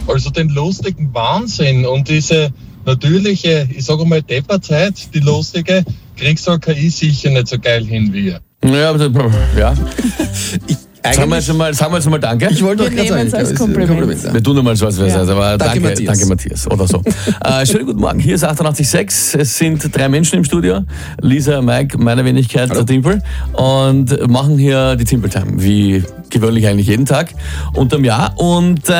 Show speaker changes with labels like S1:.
S1: Also den lustigen Wahnsinn und diese natürliche, ich sage mal Depperzeit, die lustige, kriegt so KI sicher nicht so geil hin wie ihr.
S2: Ja. Sagen wir jetzt mal Danke.
S3: Ich wollte doch gerade sagen,
S4: nehmen es als Kompliment.
S2: Wir tun mal so, als wäre es.
S4: Ja.
S2: Aber
S3: Danke,
S2: Matthias. Oder so. Schönen guten Morgen. Hier ist 88.6. Es sind 3 Menschen im Studio. Lisa, Mike, meine Wenigkeit, der Timpel. Und machen hier die Timpel Time. Wie gewöhnlich eigentlich jeden Tag unterm Jahr. Und